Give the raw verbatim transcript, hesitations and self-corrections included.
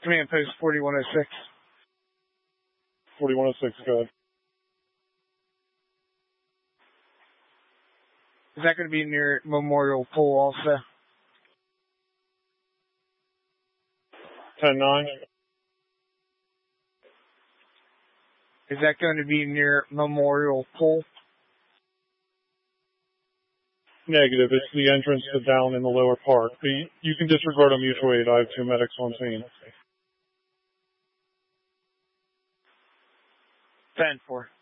Command Post forty-one oh six. forty-one oh six, go ahead. Is that going to be near Memorial Pool also? ten nine. Is that going to be near Memorial Pool? Negative. It's the entrance to down in the lower part. You can disregard a mutual aid. I have two medics on scene. ten four.